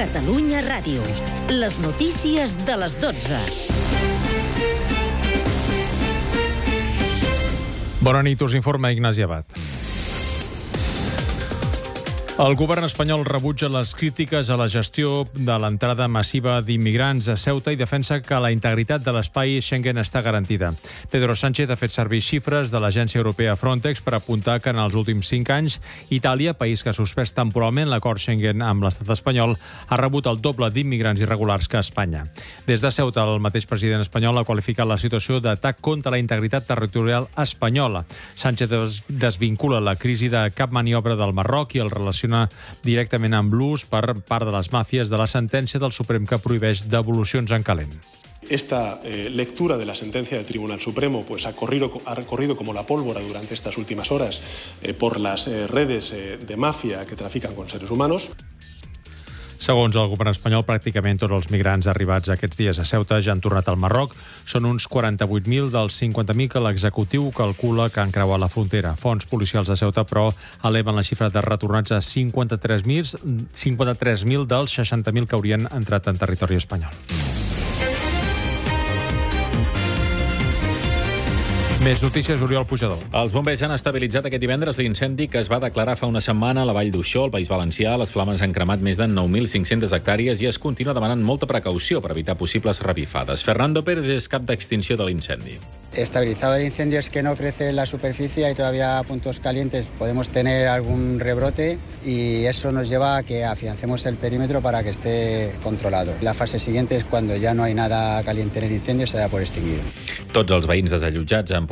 Catalunya Ràdio. Les notícies de les 12. Bona nit, us informa Ignasi Abad. El govern espanyol rebutja les crítiques a la gestió de l'entrada massiva d'immigrants a Ceuta i defensa que la integritat de l'espai Schengen està garantida. Pedro Sánchez ha fet servir xifres de l'agència europea Frontex per apuntar que en els últims 5 anys Itàlia, país que ha suspès temporalment l'acord Schengen amb l'estat espanyol, ha rebut el doble d'immigrants irregulars que Espanya. Des de Ceuta, el mateix president espanyol ha qualificat la situació d'atac contra la integritat territorial espanyola. Sánchez desvincula la crisi de cap maniobra del Marroc i el relaciona directament amb l'ús per part de les màfies de la sentència del Suprem que prohibeix devolucions en calent. Esta lectura de la sentencia del Tribunal Supremo ha corrido como la pólvora durante estas últimas horas por las redes de mafia que trafican con seres humanos. Segons el govern espanyol, pràcticament tots els migrants arribats aquests dies a Ceuta ja han tornat al Marroc. Són uns 48.000 dels 50.000 que l'executiu calcula que han creuat la frontera. Fonts policials de Ceuta, però, eleven la xifra de retornats a 53.000 dels 60.000 que haurien entrat en territori espanyol. Més notícies, Oriol Pujador. Els bombers han estabilitzat aquest divendres l'incendi que es va declarar fa una setmana a la Vall d'Uixó, al País Valencià. Les flames han cremat més de 9.500 hectàrees i es continua demanant molta precaució per evitar possibles revifades. Fernando Pérez és cap d'extinció de l'incendi. Estabilizado el incendio es que no crece la superficie, hay todavía puntos calientes, podemos tener algún rebrote y eso nos lleva a que afiancemos el perímetro para que esté controlado. La fase siguiente es cuando ya no hay nada caliente en el incendio, se da por extinguido. Tots els veïns desallotjats han